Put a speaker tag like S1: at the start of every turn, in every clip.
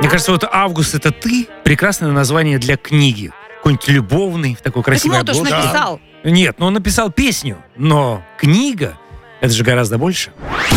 S1: Мне кажется, вот «Август — это ты» — прекрасное название для книги. Какой-нибудь любовный, в такой красивой
S2: Так Мотуш написал.
S1: Нет, он написал песню, но книга — это же гораздо больше.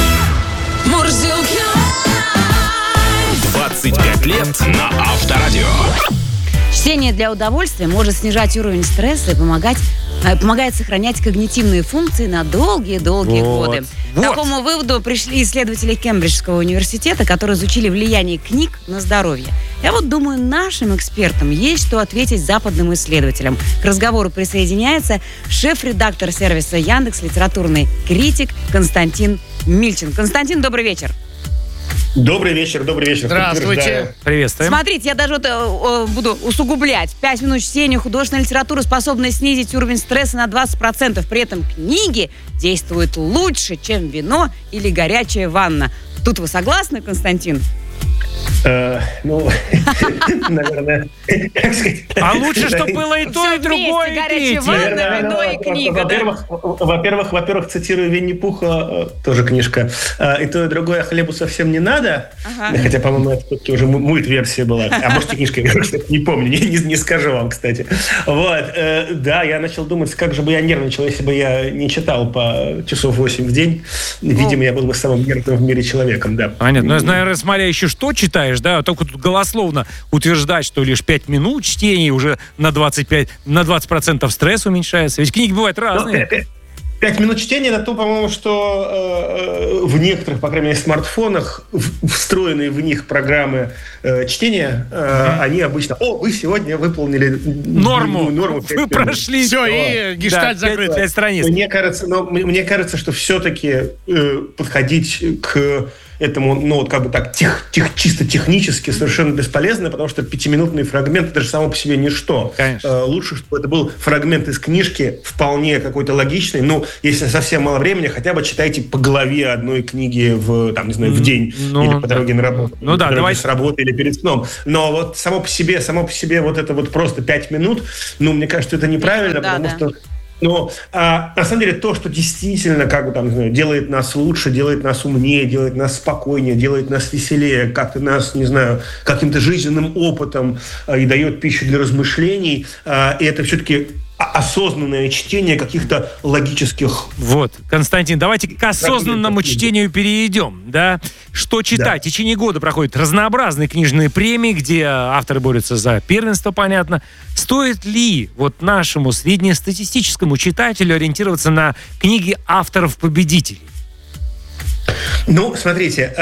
S3: 25 лет на Авторадио.
S2: Чтение для удовольствия может снижать уровень стресса и помогает сохранять когнитивные функции на долгие-долгие годы. К такому выводу пришли исследователи Кембриджского университета, которые изучили влияние книг на здоровье. Я вот думаю, нашим экспертам есть что ответить западным исследователям. К разговору присоединяется шеф-редактор сервиса Яндекс, литературный критик Константин Мильчин. Константин, добрый вечер.
S4: Добрый вечер.
S1: Здравствуйте. Приветствуем.
S2: Смотрите, я даже буду усугублять. 5 минут чтения художественной литературы способны снизить уровень стресса на 20%. При этом книги действуют лучше, чем вино или горячая ванна. Тут вы согласны, Константин?
S4: Наверное, как сказать...
S1: А лучше, чтобы было и то, и другое, и
S2: горячая ванна, вино и книга,
S4: Во-первых, цитирую Винни-Пуха, тоже книжка, и то, и другое хлебу совсем не надо. Хотя, по-моему, это все-таки уже мульт-версия была. А может, и книжка, я, кстати, не помню, не скажу вам, кстати. Вот, да, я начал думать, как же бы я нервничал, если бы я не читал по часов 8 в день. Видимо, я был бы самым нервным в мире человеком, да.
S1: Понятно. Ну, я знаю, смотря еще что читаешь, да, только тут голословно утверждать, что лишь 5 минут чтения уже на 20% стресс уменьшается. Ведь книги бывают разные.
S4: 5 минут чтения — это то, по-моему, что в некоторых, по крайней мере, смартфонах, встроенные в них программы чтения, они обычно... вы сегодня выполнили
S1: норму.
S4: Вы
S1: прошли.
S5: Все, и гештальт закрыт.
S1: 5 страниц.
S4: Мне кажется, что все-таки подходить к этому, чисто технически совершенно бесполезно, потому что 5-минутный фрагмент — это же само по себе ничто.
S1: Конечно.
S4: Лучше, чтобы это был фрагмент из книжки, вполне какой-то логичный. Если совсем мало времени, хотя бы читайте по главе одной книги в день или по дороге на работу. С работы или перед сном. Но вот само по себе вот это вот просто 5 минут, мне кажется, это неправильно, потому что на самом деле то, что действительно делает нас лучше, делает нас умнее, делает нас спокойнее, делает нас веселее, как-то нас, каким-то жизненным опытом и дает пищу для размышлений, и это все-таки осознанное чтение каких-то логических...
S1: Вот, Константин, давайте к осознанному чтению перейдем, да? Что читать? Да. В течение года проходят разнообразные книжные премии, где авторы борются за первенство, понятно. Стоит ли нашему среднестатистическому читателю ориентироваться на книги авторов-победителей?
S4: Смотрите,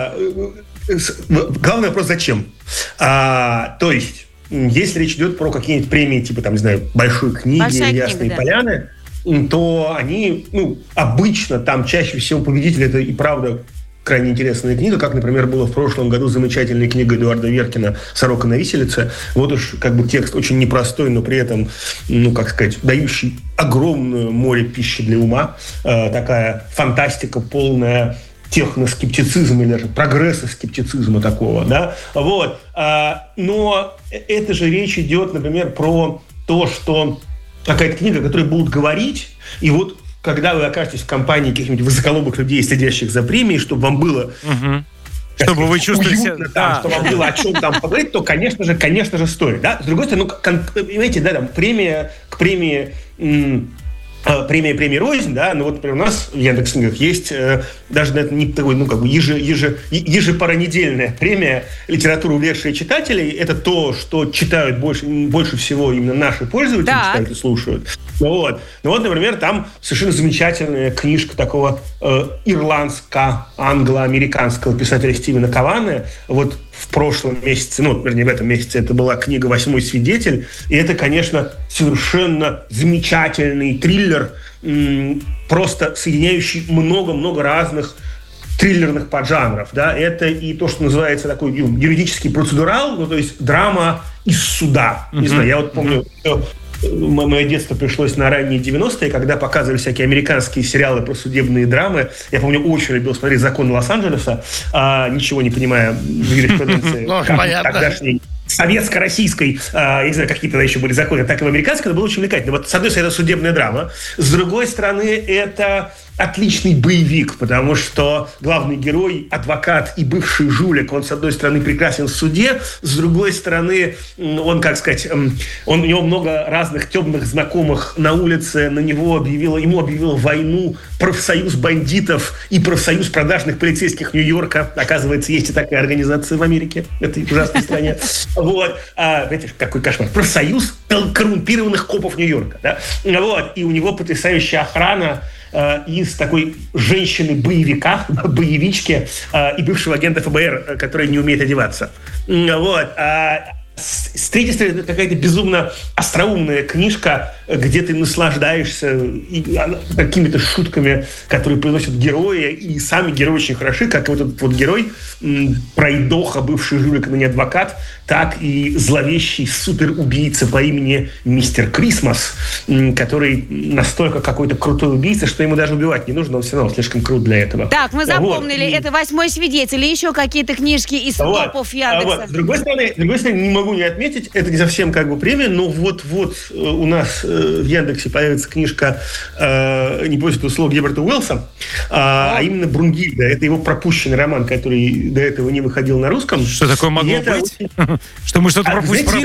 S4: главный вопрос — зачем? То есть, если речь идет про какие-нибудь премии, типа, «Большой книги» или «Ясные поляны», то они, обычно там чаще всего победитель — это и правда крайне интересная книга, как, например, было в прошлом году замечательная книга Эдуарда Веркина «Сорока на виселице». Вот уж текст очень непростой, но при этом, дающий огромное море пищи для ума. Такая фантастика, полная техноскептицизма или даже прогрессоскептицизма такого, да, вот. Но это же речь идет, например, про то, что какая-то книга, о которой будут говорить, и когда вы окажетесь в компании каких-нибудь высоколобых людей, следящих за премией, чтобы вам было
S1: чтобы вы чувствовали себя,
S4: чтобы вам было о чем там поговорить, то, конечно же, стоит, да. С другой стороны, понимаете, премия к премии премии рознь, да, например, у нас в Яндекс.Книгах есть даже не такой, ежепаронедельная премия «Литература, увлекшая читателей». Это то, что читают больше всего именно наши пользователи, читают и слушают. Например, там совершенно замечательная книжка такого ирландско-англо-американского писателя Стивена Каваны. В прошлом месяце, вернее, в этом месяце это была книга «Восьмой свидетель». И это, конечно, совершенно замечательный триллер, просто соединяющий много-много разных триллерных поджанров. Да? Это и то, что называется такой юридический процедурал, то есть драма из суда. Не знаю, я помню... Мое детство пришлось на ранние 90-е, когда показывали всякие американские сериалы про судебные драмы. Я помню, очень любил смотреть «Законы Лос-Анджелеса», ничего не понимая в юриспруденции тогдашней советско-российской, я не знаю, какие тогда еще были законы, так и в американской, это было очень увлекательно. С одной стороны, это судебная драма, с другой стороны, это отличный боевик, потому что главный герой, адвокат и бывший жулик, он, с одной стороны, прекрасен в суде, с другой стороны, он, как сказать, у него много разных темных знакомых на улице, ему объявил войну профсоюз бандитов и профсоюз продажных полицейских Нью-Йорка. Оказывается, есть и такая организация в Америке, в этой ужасной стране. Вот. Знаете, какой кошмар. Профсоюз коррумпированных копов Нью-Йорка. Да? Вот. И у него потрясающая охрана из такой женщины-боевика, боевички и бывшего агента ФБР, который не умеет одеваться. Вот. С третьей стороны, это какая-то безумно остроумная книжка, где ты наслаждаешься какими-то шутками, которые приносят герои, и сами герои очень хороши, как вот этот вот герой, пройдоха, бывший жулик, но не адвокат, так и зловещий суперубийца по имени Мистер Крисмас, который настолько какой-то крутой убийца, что ему даже убивать не нужно, он все равно слишком крут для этого.
S2: Так, мы запомнили, вот. Это «Восьмой свидетель» и еще какие-то книжки из топов Яндекса.
S4: Вот. С другой стороны, не могу не отметить, это не совсем как бы премия, но вот у нас в Яндексе появится книжка не бойся этого слова Герберта Уэллса, а именно «Брунгильда». Это его пропущенный роман, который до этого не выходил на русском.
S1: Что такое могло быть? Что мы что-то пропустили?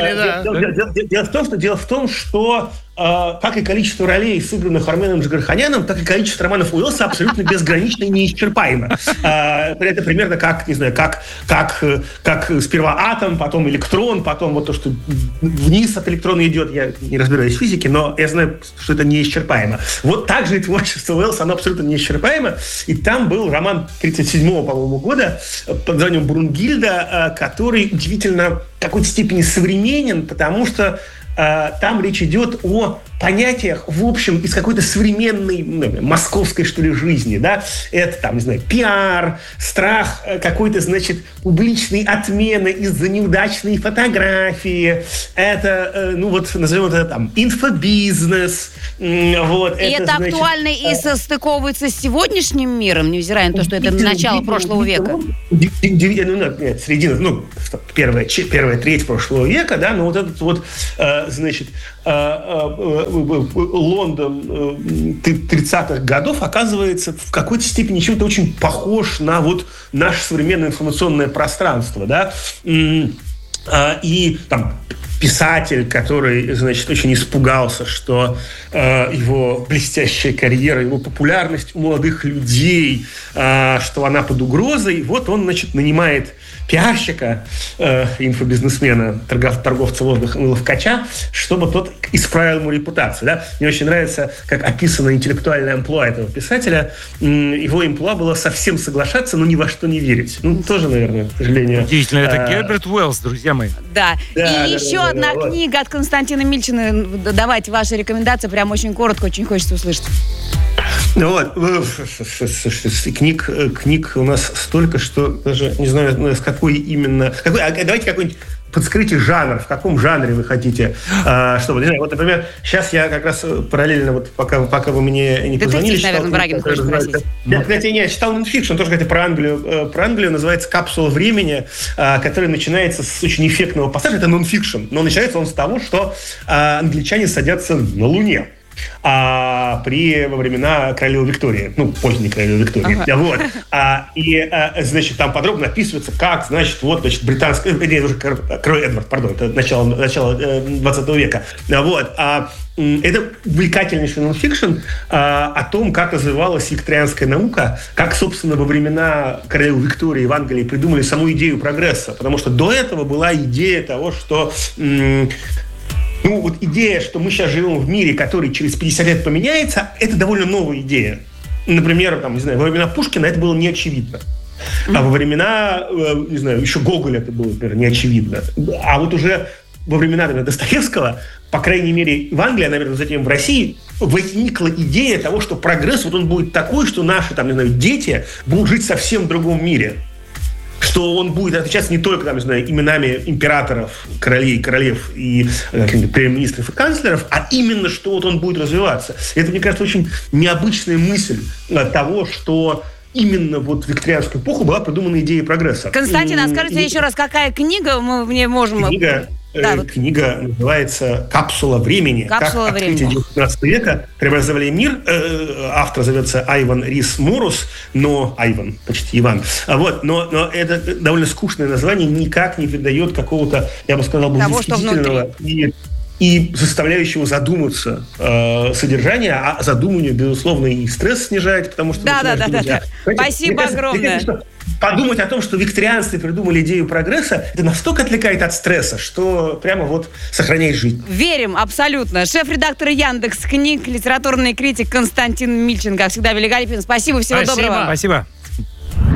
S4: Дело в том, что как и количество ролей, сыгранных Арменом Джигарханяном, так и количество романов Уэллса абсолютно безгранично и неисчерпаемо. Это примерно как, не знаю, как сперва атом, потом электрон, потом вот то, что вниз от электрона идет. Я не разбираюсь в физике, но я знаю, что это неисчерпаемо. Вот так же и творчество Уэллса, оно абсолютно неисчерпаемо. И там был роман 1937 по-моему, года под названием «Брунгильда», который удивительно в какой-то степени современен, потому что там речь идет о понятиях, в общем, из какой-то современной, московской, что ли, жизни, да, это, там, не знаю, пиар, страх какой-то, значит, публичной отмены из-за неудачной фотографии, это, назовем это, там, инфобизнес, вот.
S2: И это значит, актуально и состыковывается с сегодняшним миром, невзирая на то, что это начало прошлого века?
S4: Нет, середина, первая треть прошлого века, да, но вот этот вот, значит, Лондон 30-х годов оказывается в какой-то степени чем-то очень похож на вот наше современное информационное пространство, да, и там писатель, который, значит, очень испугался, что его блестящая карьера, его популярность у молодых людей, что она под угрозой, вот он, значит, нанимает пиарщика, инфобизнесмена, торговца воздухом и ловкача, чтобы тот исправил ему репутацию. Да? Мне очень нравится, как описано интеллектуальное амплуа этого писателя. Его амплуа было совсем соглашаться, но ни во что не верить. Тоже, наверное, к сожалению.
S1: Удивительно, это Герберт Уэллс, друзья мои.
S2: Да. И еще одна книга от Константина Мильчина. Давайте ваши рекомендации, прям очень коротко, очень хочется услышать.
S4: Вот. Книг у нас столько, что даже не знаю, с какой именно... Давайте какой-нибудь подскажите жанр, в каком жанре вы хотите, чтобы, не знаю, вот, например, сейчас я как раз параллельно, вот пока вы мне не позвонили,
S2: читал, наверное,
S4: я читал нонфикшн, тоже, кстати, про Англию. Про Англию называется «Капсула времени», который начинается с очень эффектного пассажа. Это нонфикшн, но начинается он с того, что англичане садятся на Луне. Во времена королевы Виктории, поздней королевы Виктории. Ага. Вот. Значит, там подробно описывается, как, значит, британская... Король Эдвард, пардон, это начало 20 века. Вот. Это увлекательнейший нонфикшн о том, как развивалась викторианская наука, как, собственно, во времена королевы Виктории в Англии придумали саму идею прогресса. Потому что до этого была идея того, что... идея, что мы сейчас живем в мире, который через 50 лет поменяется, это довольно новая идея. Например, во времена Пушкина это было неочевидно. А во времена, еще Гоголя это было, например, неочевидно. А вот уже во времена, Достоевского, по крайней мере, в Англии, наверное, затем в России, возникла идея того, что прогресс, он будет такой, что наши, дети будут жить в совсем другом мире. Что он будет отличаться не только именами императоров, королей, королев и премьер-министров и канцлеров, а именно, что он будет развиваться. Это, мне кажется, очень необычная мысль того, что именно в викторианскую эпоху была придумана идея прогресса.
S2: Константин, а скажите еще раз, какая книга мы в ней можем...
S4: книга называется «Капсула времени».
S2: «Капсула
S4: как
S2: времени».
S4: Открытие 19 века преобразовали мир. Автор зовется Айван Рис Мурус, но Айван, почти Иван. Но это довольно скучное название, никак не передает какого-то, я бы сказал, восхитительного и заставляющего задуматься содержания, а задуманию, безусловно, и стресс снижает, потому что...
S2: Да. Спасибо огромное.
S4: Подумать о том, что викторианцы придумали идею прогресса, это настолько отвлекает от стресса, что прямо сохраняет жизнь.
S2: Верим, абсолютно. Шеф-редактор Яндекс.Книг, литературный критик Константин Мильченко. Всегда великолепен. Спасибо, всего доброго.
S1: Спасибо.